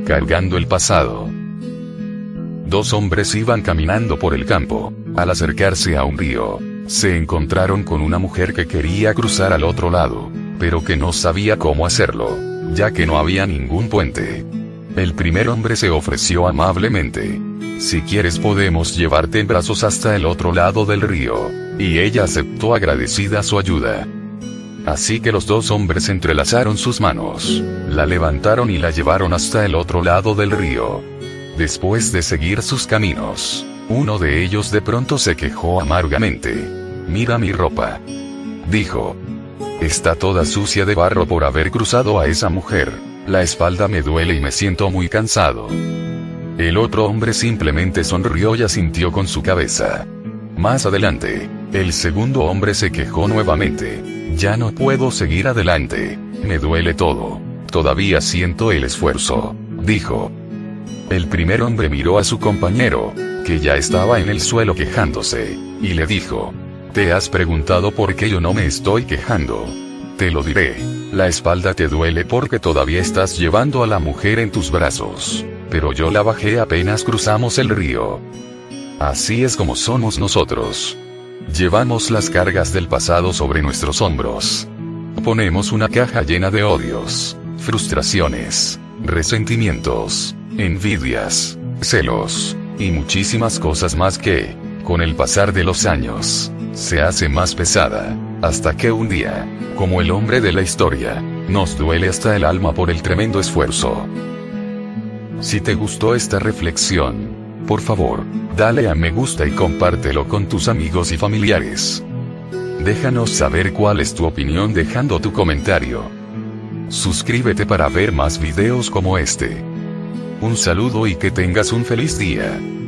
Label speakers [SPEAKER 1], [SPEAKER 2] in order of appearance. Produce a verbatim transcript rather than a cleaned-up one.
[SPEAKER 1] cargando el pasado. Dos hombres iban caminando por el campo. Al acercarse a un río, se encontraron con una mujer que quería cruzar al otro lado, pero que no sabía cómo hacerlo, ya que no había ningún puente. El primer hombre se ofreció amablemente: si quieres podemos llevarte en brazos hasta el otro lado del río, y ella aceptó agradecida su ayuda. Así que los dos hombres entrelazaron sus manos, la levantaron y la llevaron hasta el otro lado del río. Después de seguir sus caminos, uno de ellos de pronto se quejó amargamente. «Mira mi ropa», dijo. «Está toda sucia de barro por haber cruzado a esa mujer. La espalda me duele y me siento muy cansado». El otro hombre simplemente sonrió y asintió con su cabeza. Más adelante, el segundo hombre se quejó nuevamente. «Ya no puedo seguir adelante. Me duele todo. Todavía siento el esfuerzo», dijo. El primer hombre miró a su compañero, que ya estaba en el suelo quejándose, y le dijo: «¿Te has preguntado por qué yo no me estoy quejando? Te lo diré. La espalda te duele porque todavía estás llevando a la mujer en tus brazos, pero yo la bajé apenas cruzamos el río». Así es como somos nosotros. Llevamos las cargas del pasado sobre nuestros hombros. Ponemos una caja llena de odios, frustraciones, resentimientos, envidias, celos, y muchísimas cosas más que, con el pasar de los años, se hace más pesada, hasta que un día, como el hombre de la historia, nos duele hasta el alma por el tremendo esfuerzo. Si te gustó esta reflexión, por favor, dale a me gusta y compártelo con tus amigos y familiares. Déjanos saber cuál es tu opinión dejando tu comentario. Suscríbete para ver más videos como este. Un saludo y que tengas un feliz día.